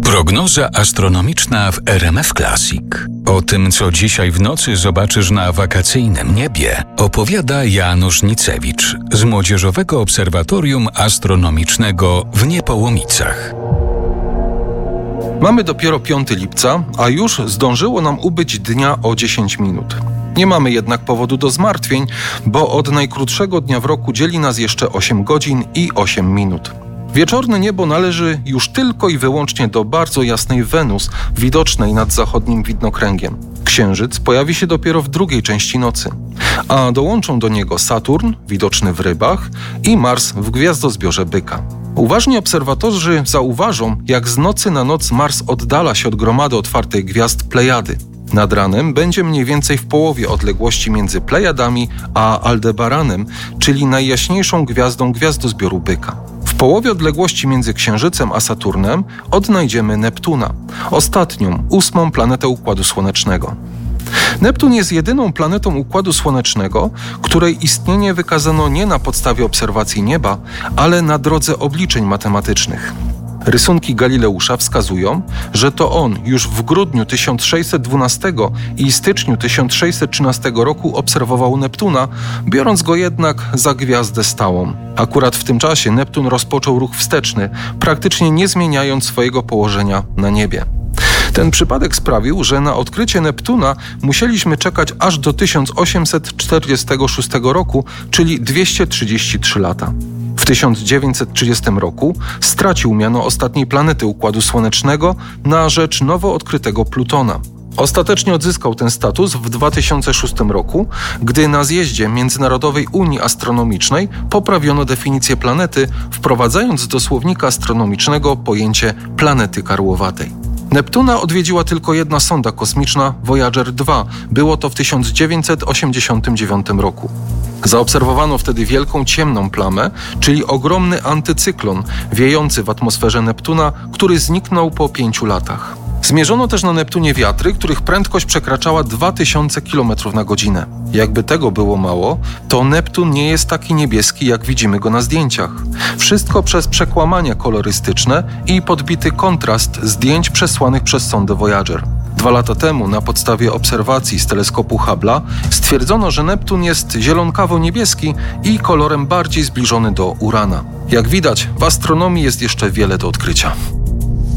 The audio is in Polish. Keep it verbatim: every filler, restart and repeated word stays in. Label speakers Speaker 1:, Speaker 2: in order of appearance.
Speaker 1: Prognoza astronomiczna w R M F Classic. O tym, co dzisiaj w nocy zobaczysz na wakacyjnym niebie, opowiada Janusz Nicewicz z Młodzieżowego Obserwatorium Astronomicznego w Niepołomicach.
Speaker 2: Mamy dopiero piątego lipca, a już zdążyło nam ubyć dnia o dziesięć minut. Nie mamy jednak powodu do zmartwień, bo od najkrótszego dnia w roku dzieli nas jeszcze osiem godzin i osiem minut. Wieczorne niebo należy już tylko i wyłącznie do bardzo jasnej Wenus, widocznej nad zachodnim widnokręgiem. Księżyc pojawi się dopiero w drugiej części nocy, a dołączą do niego Saturn, widoczny w Rybach, i Mars w gwiazdozbiorze Byka. Uważni obserwatorzy zauważą, jak z nocy na noc Mars oddala się od gromady otwartej gwiazd Plejady. Nad ranem będzie mniej więcej w połowie odległości między Plejadami a Aldebaranem, czyli najjaśniejszą gwiazdą gwiazdozbioru Byka. W połowie odległości między Księżycem a Saturnem odnajdziemy Neptuna, ostatnią, ósmą planetę Układu Słonecznego. Neptun jest jedyną planetą Układu Słonecznego, której istnienie wykazano nie na podstawie obserwacji nieba, ale na drodze obliczeń matematycznych. Rysunki Galileusza wskazują, że to on już w grudniu tysiąc sześćset dwunastego i styczniu tysiąc sześćset trzynastego roku obserwował Neptuna, biorąc go jednak za gwiazdę stałą. Akurat w tym czasie Neptun rozpoczął ruch wsteczny, praktycznie nie zmieniając swojego położenia na niebie. Ten przypadek sprawił, że na odkrycie Neptuna musieliśmy czekać aż do tysiąc osiemset czterdziestego szóstego roku, czyli dwieście trzydzieści trzy lata. W tysiąc dziewięćset trzydziestym roku stracił miano ostatniej planety Układu Słonecznego na rzecz nowo odkrytego Plutona. Ostatecznie odzyskał ten status w dwa tysiące szóstym roku, gdy na zjeździe Międzynarodowej Unii Astronomicznej poprawiono definicję planety, wprowadzając do słownika astronomicznego pojęcie planety karłowatej. Neptuna odwiedziła tylko jedna sonda kosmiczna, Voyager dwa. Było to w tysiąc dziewięćset osiemdziesiątym dziewiątym roku. Zaobserwowano wtedy wielką ciemną plamę, czyli ogromny antycyklon wiejący w atmosferze Neptuna, który zniknął po pięciu latach. Zmierzono też na Neptunie wiatry, których prędkość przekraczała dwa tysiące kilometrów na godzinę. Jakby tego było mało, to Neptun nie jest taki niebieski, jak widzimy go na zdjęciach. Wszystko przez przekłamania kolorystyczne i podbity kontrast zdjęć przesłanych przez sondę Voyager. Dwa lata temu na podstawie obserwacji z teleskopu Hubble'a stwierdzono, że Neptun jest zielonkawo-niebieski i kolorem bardziej zbliżony do Urana. Jak widać, w astronomii jest jeszcze wiele do odkrycia.